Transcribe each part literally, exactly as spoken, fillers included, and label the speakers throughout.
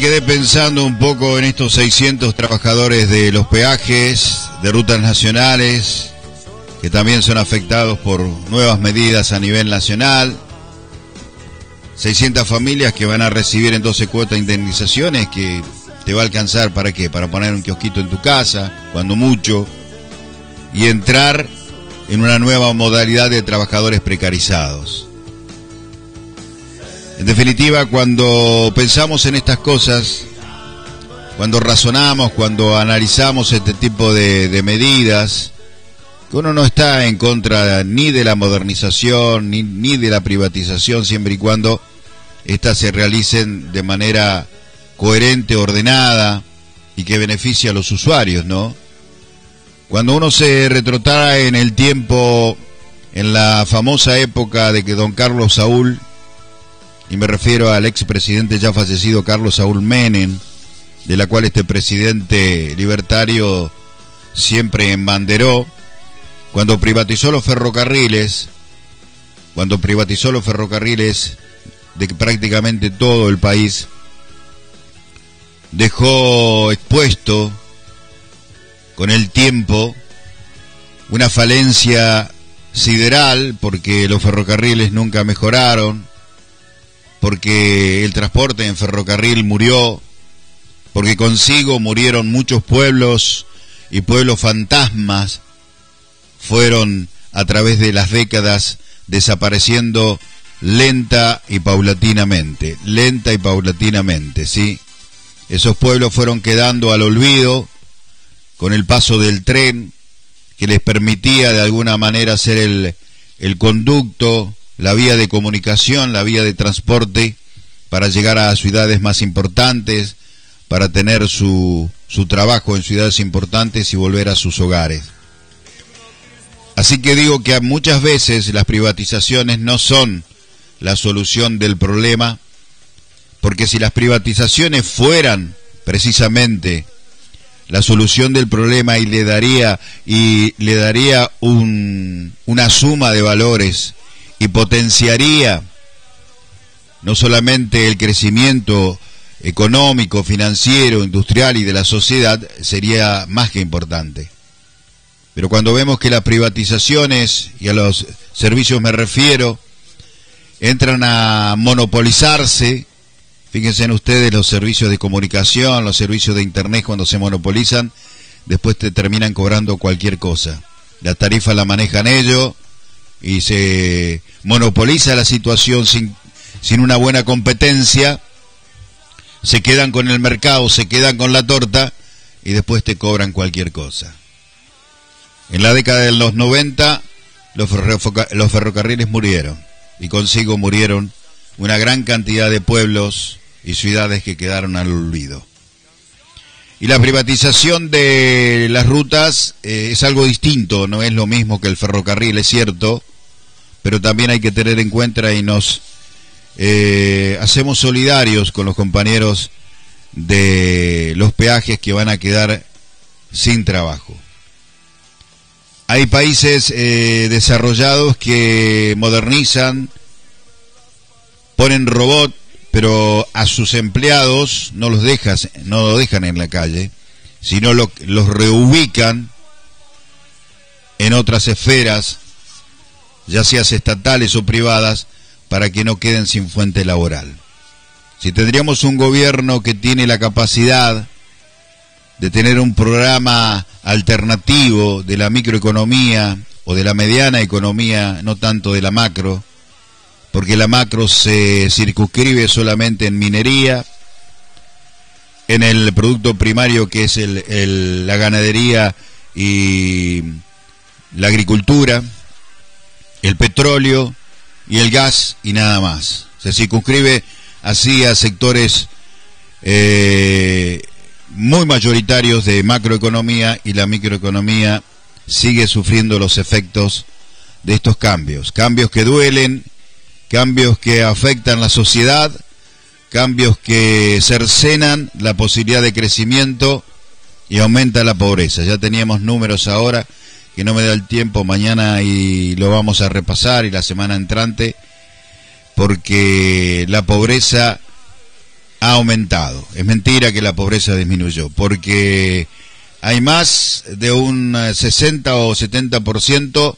Speaker 1: quedé pensando un poco en estos seiscientos trabajadores de los peajes, de rutas nacionales, que también son afectados por nuevas medidas a nivel nacional. seiscientas familias que van a recibir en doce cuotas de indemnizaciones que te va a alcanzar ¿para qué? Para poner un kiosquito en tu casa, cuando mucho, y entrar en una nueva modalidad de trabajadores precarizados. En definitiva, cuando pensamos en estas cosas, cuando razonamos, cuando analizamos este tipo de, de medidas, que uno no está en contra ni de la modernización, ni, ni de la privatización, siempre y cuando éstas se realicen de manera coherente, ordenada y que beneficie a los usuarios, ¿no? Cuando uno se retrotrae en el tiempo, en la famosa época de que don Carlos Saúl, y me refiero al expresidente ya fallecido Carlos Saúl Menem, de la cual este presidente libertario siempre embanderó, cuando privatizó los ferrocarriles, cuando privatizó los ferrocarriles de prácticamente todo el país, dejó expuesto con el tiempo una falencia sideral, porque los ferrocarriles nunca mejoraron, porque el transporte en ferrocarril murió, porque consigo murieron muchos pueblos y pueblos fantasmas, fueron a través de las décadas desapareciendo lenta y paulatinamente, lenta y paulatinamente, ¿sí? Esos pueblos fueron quedando al olvido con el paso del tren, que les permitía de alguna manera ser el, el conducto, la vía de comunicación, la vía de transporte para llegar a ciudades más importantes, para tener su, su trabajo en ciudades importantes y volver a sus hogares. Así que digo que muchas veces las privatizaciones no son la solución del problema, porque si las privatizaciones fueran precisamente la solución del problema y le daría y le daría un, una suma de valores y potenciaría no solamente el crecimiento económico, financiero, industrial y de la sociedad, sería más que importante. Pero cuando vemos que las privatizaciones, y a los servicios me refiero, entran a monopolizarse, fíjense en ustedes los servicios de comunicación, los servicios de internet, cuando se monopolizan, después te terminan cobrando cualquier cosa. La tarifa la manejan ellos y se monopoliza la situación sin, sin una buena competencia, se quedan con el mercado, se quedan con la torta y después te cobran cualquier cosa. En la década de los noventa los, los ferrocarriles murieron y consigo murieron una gran cantidad de pueblos y ciudades que quedaron al olvido. Y la privatización de las rutas eh, es algo distinto, no es lo mismo que el ferrocarril, es cierto, pero también hay que tener en cuenta y nos eh, hacemos solidarios con los compañeros de los peajes que van a quedar sin trabajo. Hay países eh, desarrollados que modernizan, ponen robot, pero a sus empleados no los dejas, no los dejan en la calle, sino lo, los reubican en otras esferas, ya sean estatales o privadas, para que no queden sin fuente laboral. Si tendríamos un gobierno que tiene la capacidad de tener un programa alternativo de la microeconomía o de la mediana economía, no tanto de la macro, porque la macro se circunscribe solamente en minería, en el producto primario que es el, el, la ganadería y la agricultura, el petróleo y el gas y nada más. Se circunscribe así a sectores eh, muy mayoritarios de macroeconomía, y la microeconomía sigue sufriendo los efectos de estos cambios, cambios que duelen, cambios que afectan la sociedad, cambios que cercenan la posibilidad de crecimiento y aumenta la pobreza. Ya teníamos números ahora, que no me da el tiempo, mañana y lo vamos a repasar, y la semana entrante, porque la pobreza ha aumentado. Es mentira que la pobreza disminuyó, porque hay más de un sesenta o setenta por ciento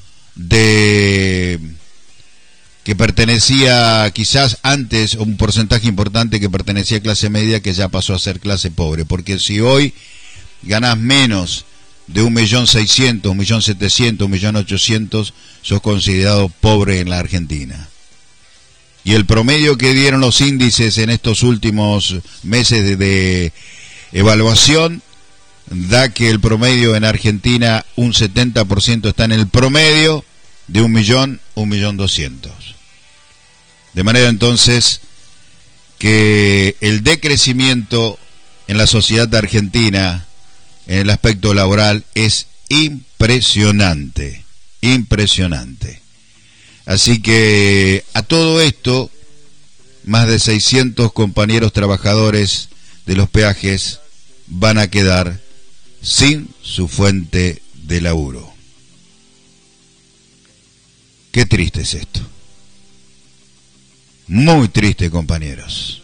Speaker 1: de que pertenecía quizás antes, un porcentaje importante que pertenecía a clase media que ya pasó a ser clase pobre, porque si hoy ganás menos de un millón seiscientos, un millón setecientos, un millón ochocientos, sos considerado pobre en la Argentina. Y el promedio que dieron los índices en estos últimos meses de, de evaluación da que el promedio en Argentina, un setenta por ciento está en el promedio de un millón, un millón doscientos. De manera entonces que el decrecimiento en la sociedad argentina en el aspecto laboral es impresionante, impresionante. Así que a todo esto, más de seiscientos compañeros trabajadores de los peajes van a quedar sin su fuente de laburo. Qué triste es esto. Muy triste, compañeros.